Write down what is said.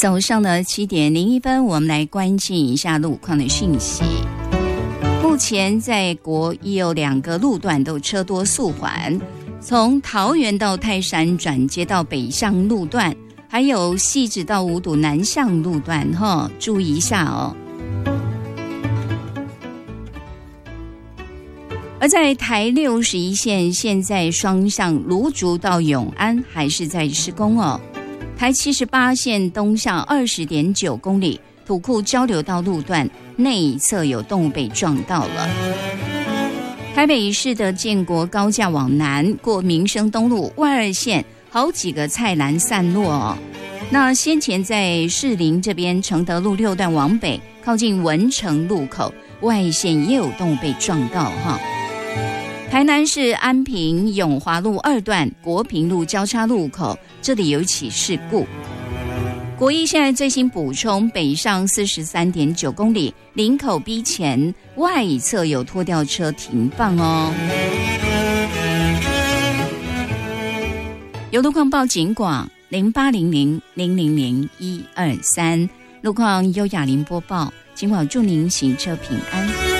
早上的7:01，我们来关心一下路况的讯息。目前在国一有2个路段都车多速缓，从桃园到泰山转接到北向路段，还有汐止到五堵南向路段，注意一下哦。而在台61线，现在双向芦竹到永安还是在施工哦。台78线东向20.9公里，土库交流道路段内侧有动物被撞到了。台北市的建国高架往南过民生东路外2线，好几个菜篮散落哦。那先前在士林这边承德路6段往北，靠近文成路口外线也有动物被撞到哈。台南市安平永华路2段国平路交叉路口，这里有一起事故。国一现在最新补充，北上43.9公里，林口 B 前外侧有拖吊车停放哦。有路况报警广0800000123，路况优雅林播报，警广祝您行车平安。